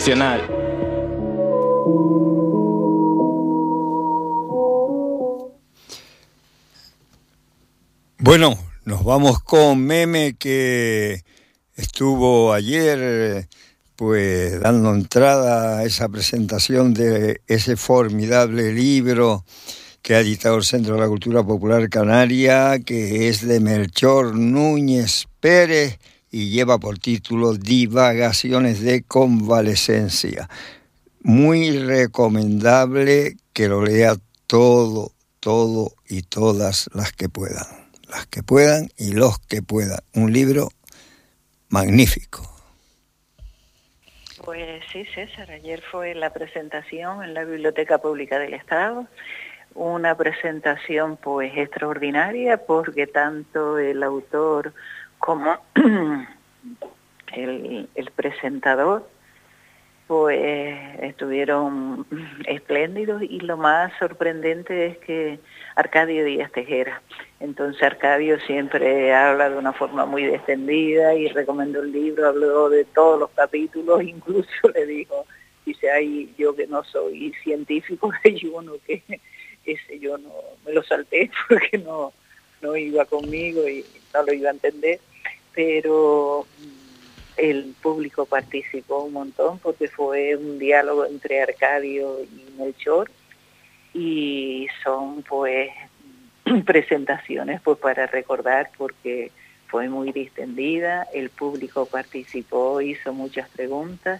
excepcional. Bueno, nos vamos con Meme, que estuvo ayer pues dando entrada a esa presentación de ese formidable libro que ha editado el Centro de la Cultura Popular Canaria, que es de Melchor Núñez Pérez y lleva por título Divagaciones de Convalescencia. Muy recomendable que lo lea todo y todas las que puedan y los que puedan. Un libro magnífico. Pues sí, César, ayer fue la presentación en la Biblioteca Pública del Estado, una presentación pues extraordinaria porque tanto el autor como el presentador pues estuvieron espléndidos, y lo más sorprendente es que Arcadio Díaz Tejera. Entonces Arcadio siempre habla de una forma muy extendida y recomendó el libro, habló de todos los capítulos, incluso le dijo, dice, ay, yo que no soy científico, hay uno que ese yo no me lo salté porque no iba conmigo y no lo iba a entender, pero el público participó un montón porque fue un diálogo entre Arcadio y Melchor, y son pues presentaciones pues para recordar porque fue muy distendida, el público participó, hizo muchas preguntas,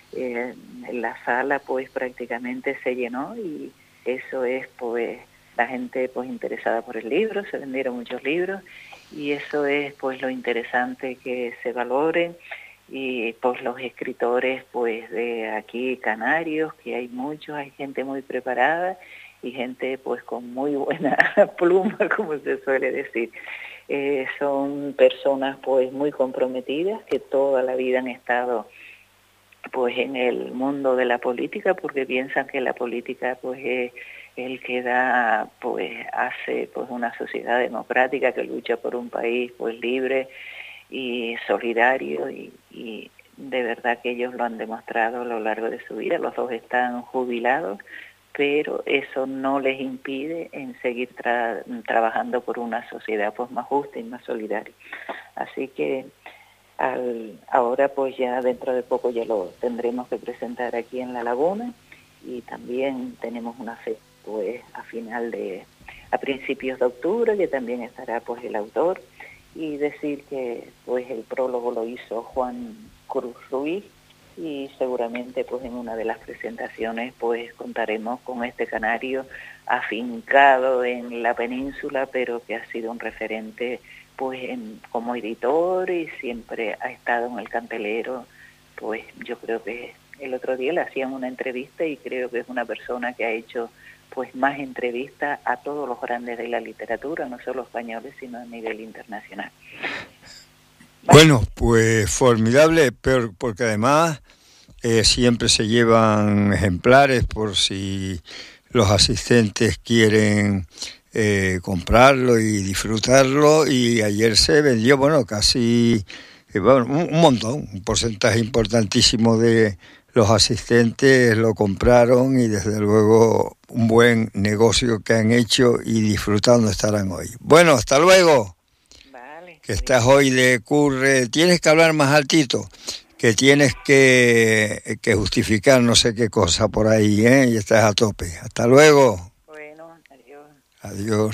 la sala pues prácticamente se llenó, y eso es pues la gente pues interesada por el libro, se vendieron muchos libros, y eso es pues lo interesante, que se valoren, y pues los escritores pues de aquí canarios, que hay muchos, hay gente muy preparada y gente pues con muy buena pluma, como se suele decir. Son personas pues muy comprometidas, que toda la vida han estado pues en el mundo de la política, porque piensan que la política pues es el que da, pues hace pues una sociedad democrática que lucha por un país pues libre y solidario, y de verdad que ellos lo han demostrado a lo largo de su vida. Los dos están jubilados, pero eso no les impide en seguir trabajando por una sociedad pues más justa y más solidaria. Así que ahora pues ya dentro de poco ya lo tendremos que presentar aquí en La Laguna, y también tenemos una fecha pues a principios de octubre, que también estará pues el autor, y decir que pues el prólogo lo hizo Juan Cruz Ruiz, y seguramente pues en una de las presentaciones pues contaremos con este canario afincado en la península, pero que ha sido un referente pues como editor, y siempre ha estado en el candelero. Pues yo creo que el otro día le hacían una entrevista, y creo que es una persona que ha hecho pues más entrevistas a todos los grandes de la literatura, no solo españoles, sino a nivel internacional. Bueno, pues formidable, pero porque además siempre se llevan ejemplares por si los asistentes quieren comprarlo y disfrutarlo, y ayer se vendió, bueno, casi un montón, un porcentaje importantísimo de los asistentes lo compraron, y desde luego un buen negocio que han hecho, y disfrutando estarán hoy. Bueno, hasta luego. Vale. Que estás hoy de curre, tienes que hablar más altito, que tienes que justificar no sé qué cosa por ahí, y estás a tope. Hasta luego. Bueno, adiós. Adiós.